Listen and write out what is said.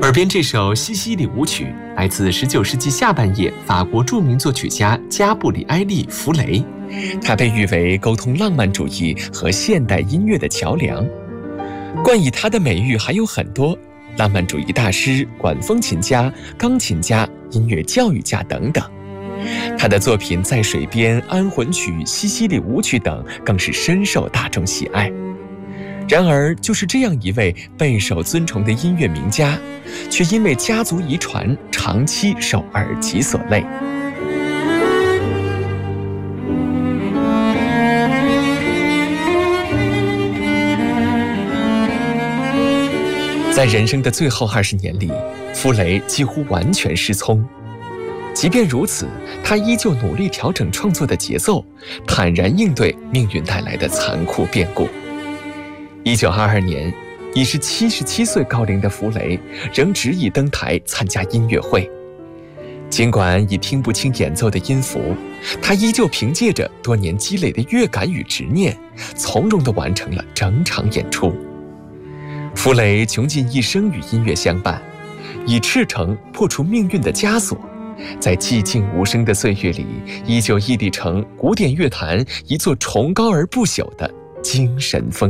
耳边这首西西里舞曲来自19世纪下半叶法国著名作曲家加布里埃利·弗雷，他被誉为沟通浪漫主义和现代音乐的桥梁。冠以他的美誉还有很多：浪漫主义大师、管风琴家、钢琴家、音乐教育家等等。他的作品《在水边》《安魂曲》《西西里舞曲》等更是深受大众喜爱。然而，就是这样一位备受尊崇的音乐名家，却因为家族遗传，长期受耳疾所累。在人生的最后20年里，弗雷几乎完全失聪。即便如此，他依旧努力调整创作的节奏，坦然应对命运带来的残酷变故。1922年，已是77岁高龄的弗雷仍执意登台参加音乐会。尽管已听不清演奏的音符，他依旧凭借着多年积累的乐感与执念，从容地完成了整场演出。弗雷穷尽一生与音乐相伴，以赤诚破除命运的枷锁，在寂静无声的岁月里，依旧屹立成古典乐坛一座崇高而不朽的精神峰。